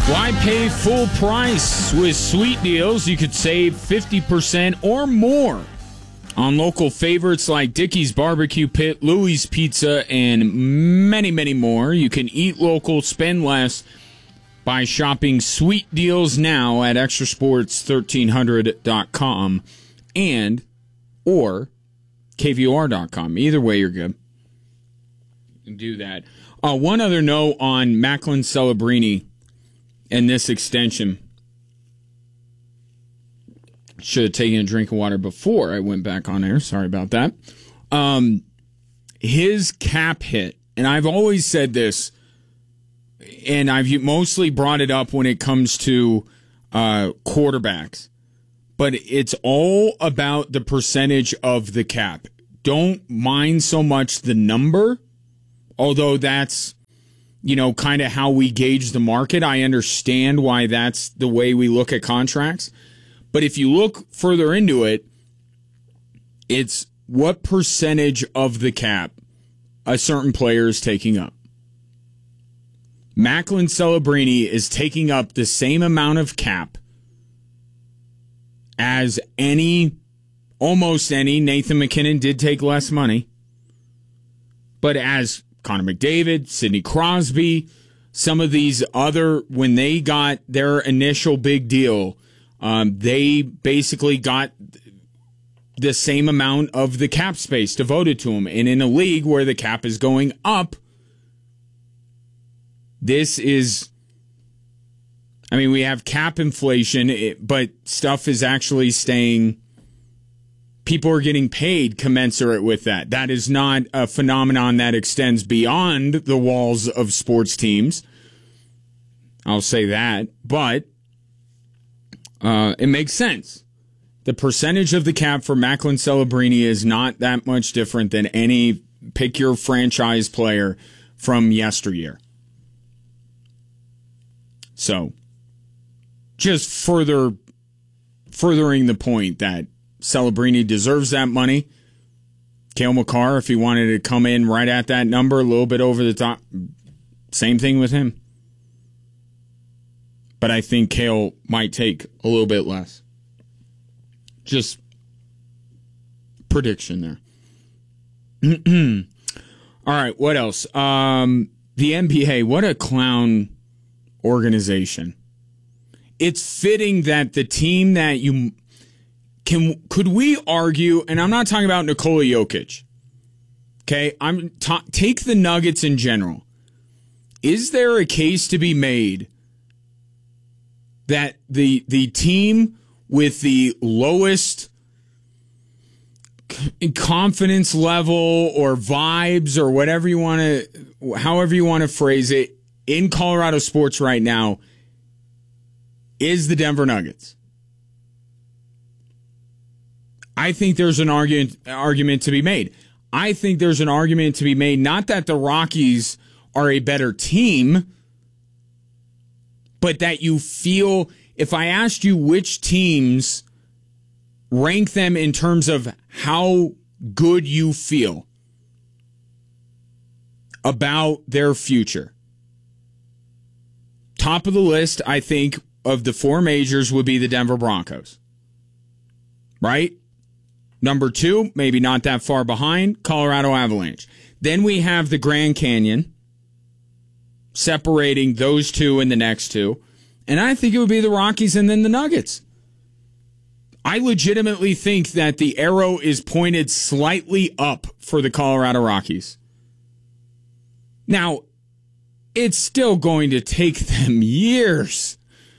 Why pay full price? With sweet deals, you could save 50% or more on local favorites like Dickey's Barbecue Pit, Louie's Pizza, and many, many more. You can eat local, spend less by shopping sweet deals now at extrasports1300.com and or kvr.com. Either way, you're good. You can do that. One other note on Macklin Celebrini and this extension. Should have taken a drink of water before I went back on air. Sorry about that. His cap hit, and I've always said this, and I've mostly brought it up when it comes to quarterbacks, but it's all about the percentage of the cap. Don't mind so much the number, although that's, kind of how we gauge the market. I understand why that's the way we look at contracts. But if you look further into it, it's what percentage of the cap a certain player is taking up. Macklin Celebrini is taking up the same amount of cap as almost any. Nathan McKinnon did take less money. But as Connor McDavid, Sidney Crosby, some of these other, when they got their initial big deal, they basically got the same amount of the cap space devoted to them. And in a league where the cap is going up, we have cap inflation, but stuff is actually staying. People are getting paid commensurate with that. That is not a phenomenon that extends beyond the walls of sports teams. I'll say that. But it makes sense. The percentage of the cap for Macklin Celebrini is not that much different than any pick your franchise player from yesteryear. So, just furthering the point that Celebrini deserves that money. Cale Makar, if he wanted to come in right at that number, a little bit over the top, same thing with him. But I think Cale might take a little bit less. Just prediction there. All right, what else? The NBA, what a clown organization. It's fitting that the team that you... Could we argue, and I'm not talking about Nikola Jokic, okay? Take the Nuggets in general. Is there a case to be made that the team with the lowest confidence level or vibes or however you want to phrase it in Colorado sports right now is the Denver Nuggets? I think there's an argument to be made. I think there's an argument to be made, not that the Rockies are a better team, but that you feel, if I asked you which teams, rank them in terms of how good you feel about their future. Top of the list, I think, of the four majors would be the Denver Broncos. Right? Number two, maybe not that far behind, Colorado Avalanche. Then we have the Grand Canyon, separating those two and the next two. And I think it would be the Rockies and then the Nuggets. I legitimately think that the arrow is pointed slightly up for the Colorado Rockies. Now, it's still going to take them years,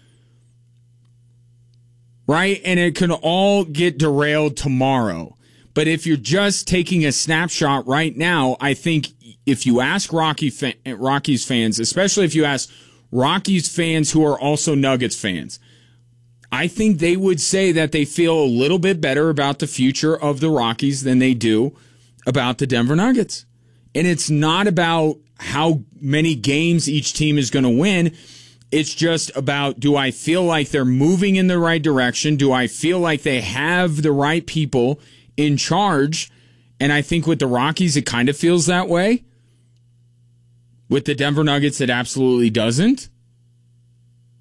right? And it can all get derailed tomorrow. But if you're just taking a snapshot right now, I think if you ask Rockies fans, especially if you ask Rockies fans who are also Nuggets fans, I think they would say that they feel a little bit better about the future of the Rockies than they do about the Denver Nuggets. And it's not about how many games each team is going to win. It's just about, do I feel like they're moving in the right direction? Do I feel like they have the right people in charge? And I think with the Rockies, it kind of feels that way. With the Denver Nuggets, it absolutely doesn't.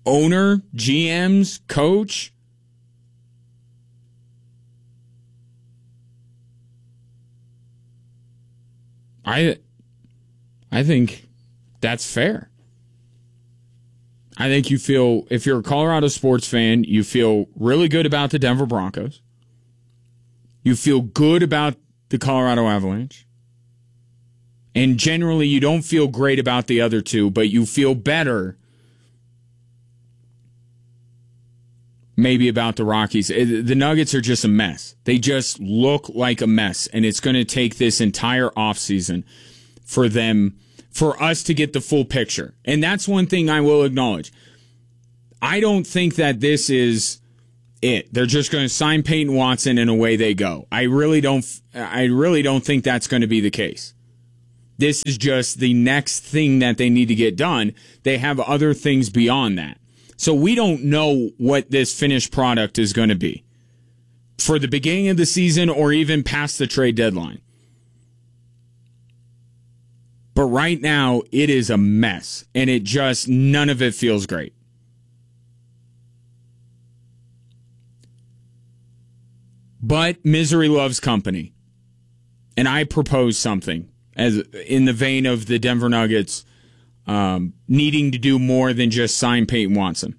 owner, GMs, coach. I think that's fair. I think you feel, if you're a Colorado sports fan, you feel really good about the Denver Broncos. You feel good about the Colorado Avalanche. And generally, you don't feel great about the other two, but you feel better maybe about the Rockies. The Nuggets are just a mess. They just look like a mess, and it's going to take this entire offseason for us to get the full picture. And that's one thing I will acknowledge. I don't think that this is it. They're just going to sign Peyton Watson and away they go. I really don't think that's going to be the case. This is just the next thing that they need to get done. They have other things beyond that. So we don't know what this finished product is going to be for the beginning of the season or even past the trade deadline. But right now, it is a mess, and none of it feels great. But misery loves company. And I propose something as in the vein of the Denver Nuggets needing to do more than just sign Peyton Watson.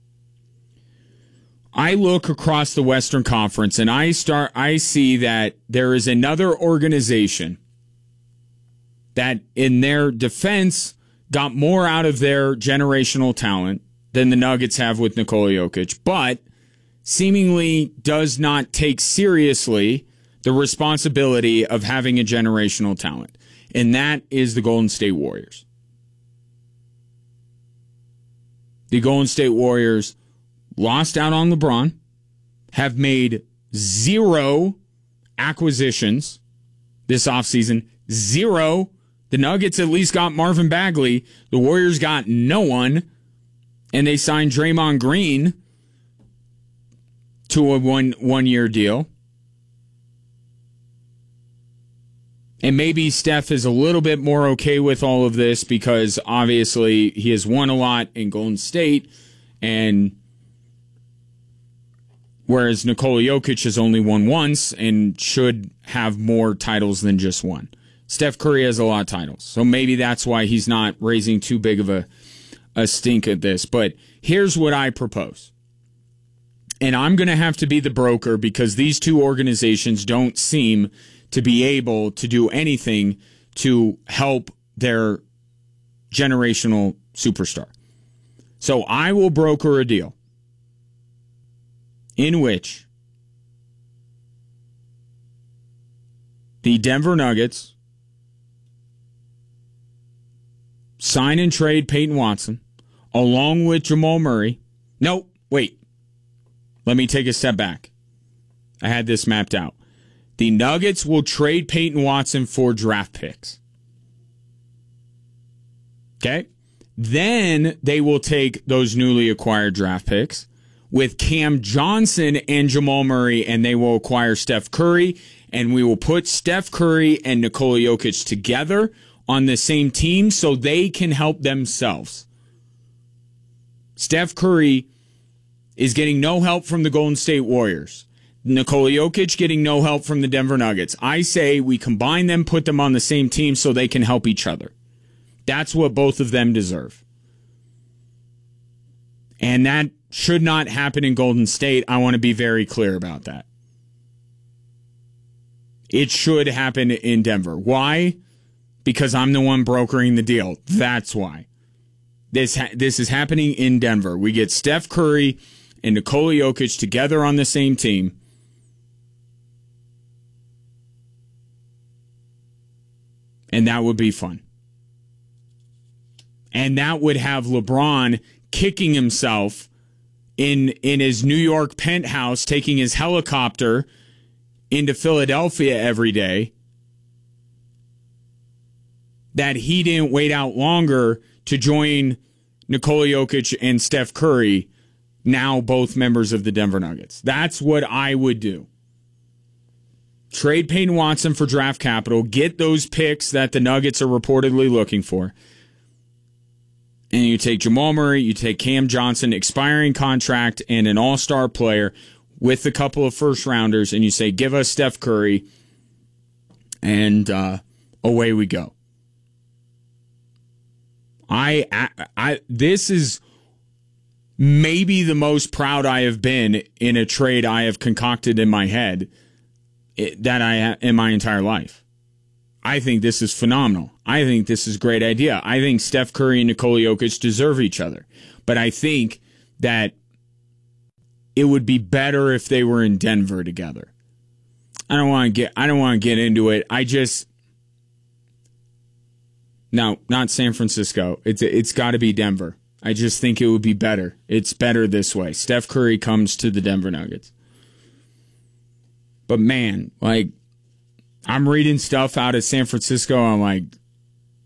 I look across the Western Conference and I see that there is another organization that in their defense got more out of their generational talent than the Nuggets have with Nikola Jokic, but seemingly does not take seriously the responsibility of having a generational talent. And that is the Golden State Warriors. The Golden State Warriors lost out on LeBron, have made 0 acquisitions this offseason. 0. The Nuggets at least got Marvin Bagley. The Warriors got no one. And they signed Draymond Green to a one-year deal. And maybe Steph is a little bit more okay with all of this because obviously he has won a lot in Golden State, and whereas Nikola Jokic has only won once and should have more titles than just one. Steph Curry has a lot of titles, so maybe that's why he's not raising too big of a stink at this. But here's what I propose. And I'm going to have to be the broker because these two organizations don't seem to be able to do anything to help their generational superstar. So I will broker a deal in which the Denver Nuggets sign and trade Peyton Watson along with Jamal Murray. No, wait. Let me take a step back. I had this mapped out. The Nuggets will trade Peyton Watson for draft picks. Okay? Then they will take those newly acquired draft picks with Cam Johnson and Jamal Murray, and they will acquire Steph Curry, and we will put Steph Curry and Nikola Jokic together on the same team so they can help themselves. Steph Curry is getting no help from the Golden State Warriors. Nikola Jokic getting no help from the Denver Nuggets. I say we combine them, put them on the same team so they can help each other. That's what both of them deserve. And that should not happen in Golden State. I want to be very clear about that. It should happen in Denver. Why? Because I'm the one brokering the deal. That's why. This is happening in Denver. We get Steph Curry and Nikola Jokic together on the same team. And that would be fun. And that would have LeBron kicking himself in his New York penthouse, taking his helicopter into Philadelphia every day, that he didn't wait out longer to join Nikola Jokic and Steph Curry, now both members of the Denver Nuggets. That's what I would do. Trade Peyton Watson for draft capital, get those picks that the Nuggets are reportedly looking for, and you take Jamal Murray, you take Cam Johnson, expiring contract, and an all-star player with a couple of first-rounders, and you say, give us Steph Curry, and away we go. This is maybe the most proud I have been in a trade I have concocted in my head that I have in my entire life. I think this is phenomenal. I think this is a great idea. I think Steph Curry and Nikola Jokic deserve each other. But I think that it would be better if they were in Denver together. I don't want to get into it. No, not San Francisco. It's got to be Denver. I just think it would be better. It's better this way. Steph Curry comes to the Denver Nuggets. But man, like, I'm reading stuff out of San Francisco. I'm like,